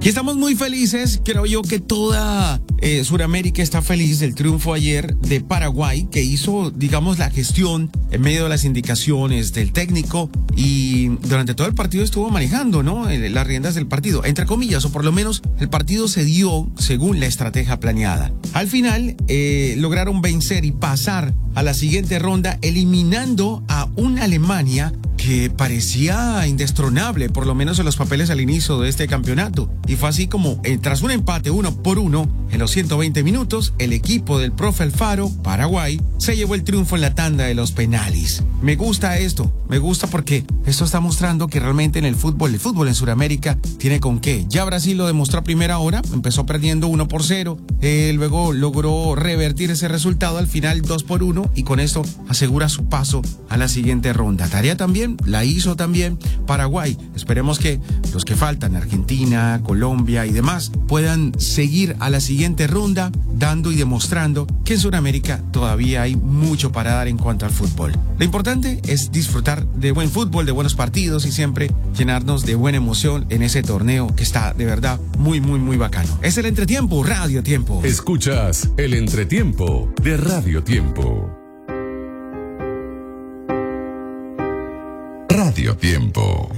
Y estamos muy felices, creo yo que toda Sudamérica está feliz del triunfo ayer de Paraguay, que hizo, digamos, la gestión en medio de las indicaciones del técnico y durante todo el partido estuvo manejando, ¿no? Las riendas del partido, entre comillas, o por lo menos el partido se dio según la estrategia planeada. Al final lograron vencer y pasar a la siguiente ronda, eliminando a una Alemania que parecía indestronable, por lo menos en los papeles al inicio de este campeonato. Y fue así como, tras un empate 1-1, en los 120 minutos, el equipo del profe Alfaro, Paraguay, se llevó el triunfo en la tanda de los penales. Me gusta esto, me gusta porque esto está mostrando que realmente en el fútbol en Sudamérica tiene con qué. Ya Brasil lo demostró a primera hora, empezó perdiendo 1-0, luego logró revertir ese resultado al final 2-1 y con esto asegura su paso a la siguiente ronda. Tarea también la hizo también Paraguay. Esperemos que los que faltan, Argentina, Colombia y demás, puedan seguir a la siguiente ronda, dando y demostrando que en Sudamérica todavía hay mucho para dar en cuanto al fútbol. Lo importante es disfrutar de buen fútbol, de buenos partidos y siempre llenarnos de buena emoción en ese torneo que está de verdad muy, muy, muy bacano. Es el Entretiempo, Radio Tiempo. Escuchas el Entretiempo de Radio Tiempo. Radio Tiempo.